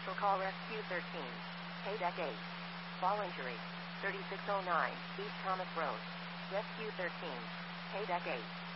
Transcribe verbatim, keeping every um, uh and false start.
Special call Rescue thirteen. Paydeck eight. Fall injury. thirty-six oh nine, East Thomas Road. Rescue thirteen. Paydeck eight.